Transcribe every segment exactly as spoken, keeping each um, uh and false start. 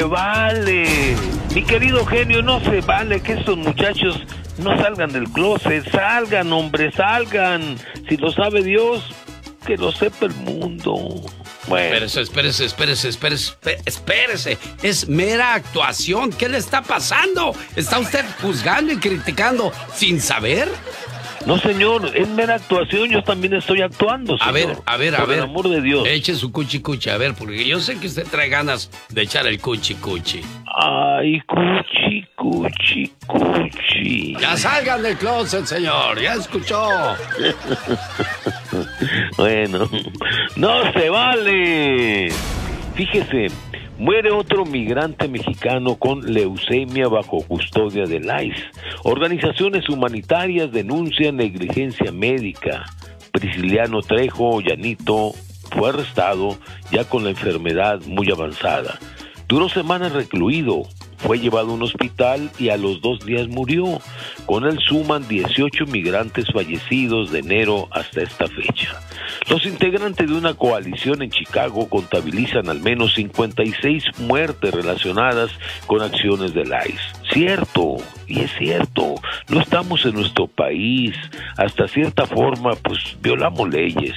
Vale, mi querido genio, no se vale que estos muchachos no salgan del closet. Salgan, hombre, salgan. Si lo sabe Dios, que lo sepa el mundo. Bueno. Espérese, espérese, espérese, espérese, espérese. Es mera actuación. ¿Qué le está pasando? ¿Está usted juzgando y criticando sin saber? No, señor, es mera actuación. Yo también estoy actuando, señor. A ver, a ver, a Por ver. el amor de Dios. Eche su cuchi cuchi, a ver, porque yo sé que usted trae ganas de echar el cuchi cuchi. Ay, cuchi, cuchi, cuchi. Ya salgan del closet, señor. Ya escuchó. Bueno, no se vale. Fíjese, muere otro migrante mexicano con leucemia bajo custodia del I C E. Organizaciones humanitarias denuncian negligencia médica. Prisciliano Trejo Llanito fue arrestado ya con la enfermedad muy avanzada. Duró semanas recluido. Fue llevado a un hospital y a los dos días murió. Con él suman dieciocho migrantes fallecidos de enero hasta esta fecha. Los integrantes de una coalición en Chicago contabilizan al menos cincuenta y seis muertes relacionadas con acciones del I C E. Cierto, y es cierto, no estamos en nuestro país. Hasta cierta forma, pues, violamos leyes.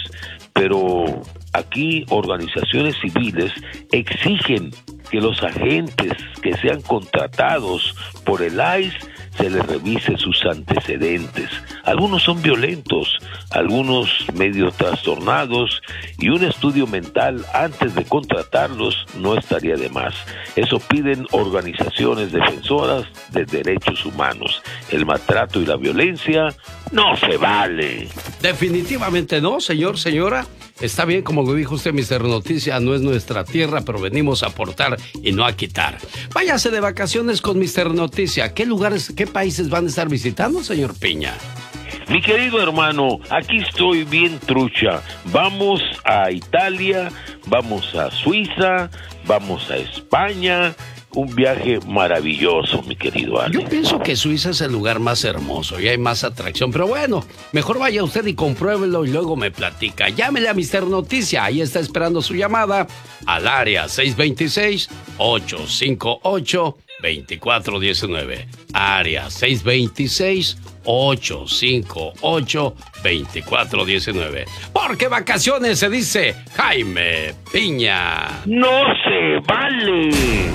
Pero aquí organizaciones civiles exigen que los agentes que sean contratados por el I C E se les revise sus antecedentes. Algunos son violentos, algunos medio trastornados, y un estudio mental antes de contratarlos no estaría de más. Eso piden organizaciones defensoras de derechos humanos. El maltrato y la violencia no se vale. Definitivamente no, señor, señora. Está bien, como lo dijo usted, mister Noticia, no es nuestra tierra, pero venimos a aportar y no a quitar. Váyase de vacaciones con mister Noticia. ¿Qué lugares, qué países van a estar visitando, señor Piña? Mi querido hermano, aquí estoy bien trucha. Vamos a Italia, vamos a Suiza, vamos a España. Un viaje maravilloso, mi querido Ale. Yo pienso que Suiza es el lugar más hermoso y hay más atracción. Pero bueno, mejor vaya usted y compruébelo y luego me platica. Llámele a mister Noticia. Ahí está esperando su llamada al área seis dos seis, ocho cinco ocho, dos cuatro uno nueve. Área seis dos seis, ocho cinco ocho, dos cuatro uno nueve. Porque vacaciones se dice Jaime Piña. ¡No se vale!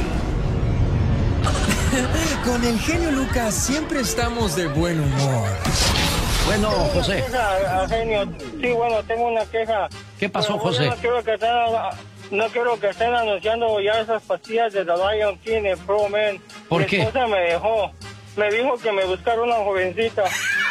Con el genio Lucas siempre estamos de buen humor. Bueno, José. Queja, genio. Sí, bueno, tengo una queja. ¿Qué pasó, Pero, José? No quiero que estén, no quiero que estén anunciando ya esas pastillas de The Lion King en Pro Man. ¿Por Mi qué? esposa me dejó. Me dijo que me buscara una jovencita.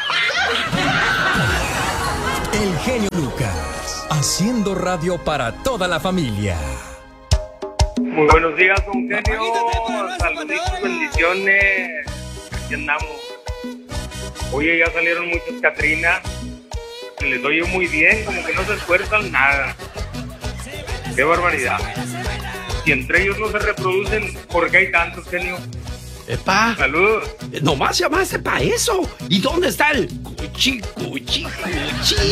El genio Lucas, haciendo radio para toda la familia. Muy buenos días, don genio. Saluditos, bendiciones. Aquí andamos. Oye, ya salieron muchas Catrinas. Les oye muy bien, como que no se esfuerzan nada. Qué barbaridad. Si entre ellos no se reproducen, ¿por qué hay tantos, genio? Epa. Salud. Nomás llamaste para eso. ¿Y dónde está el cuchi, cuchi, cuchi?